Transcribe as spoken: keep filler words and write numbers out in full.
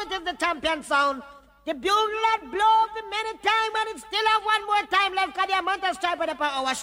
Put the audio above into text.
it is the champion sound. The bugle that blow for many time and it still have one more time left because the amount of stripe of the power.